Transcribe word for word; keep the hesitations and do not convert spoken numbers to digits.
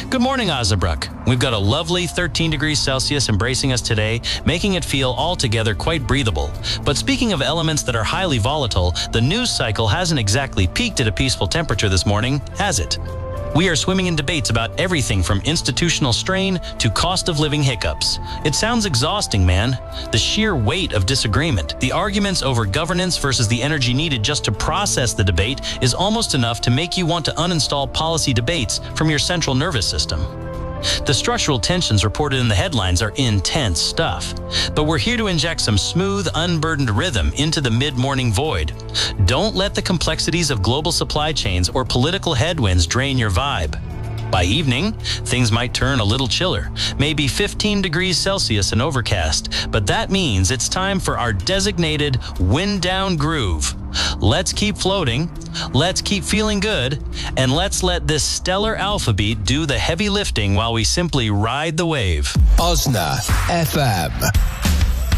Good morning, Osnabrück. We've got a lovely thirteen degrees Celsius embracing us today, making it feel altogether quite breathable. But speaking of elements that are highly volatile, the news cycle hasn't exactly peaked at a peaceful temperature this morning, has it? We are swimming in debates about everything from institutional strain to cost of living hiccups. It sounds exhausting, man. The sheer weight of disagreement, the arguments over governance versus the energy needed just to process the debate is almost enough to make you want to uninstall policy debates from your central nervous system. The structural tensions reported in the headlines are intense stuff, but we're here to inject some smooth, unburdened rhythm into the mid-morning void. Don't let the complexities of global supply chains or political headwinds drain your vibe. By evening, things might turn a little chiller, maybe fifteen degrees Celsius and overcast, but that means it's time for our designated wind-down groove. Let's keep floating, let's keep feeling good, and let's let this stellar alpha beat do the heavy lifting while we simply ride the wave. Osna F M.